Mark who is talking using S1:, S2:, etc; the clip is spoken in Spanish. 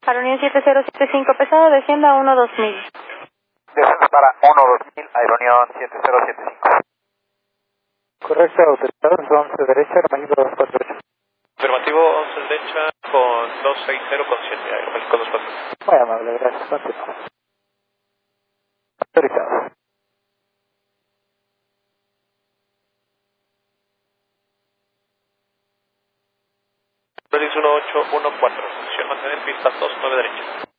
S1: Aeronion 7075 pesado, descienda a 12000.
S2: Desciende para 12000, Aeronion 7075.
S3: Correcto, autorizado, 11 derecha, México 248.
S4: Afirmativo, 11 derecha con 260 con 7, Aeroméxico 248.
S3: Muy amable, gracias. Continuamos. Autorizado.
S4: Félix 1814, posición mantener pista 29 derecha.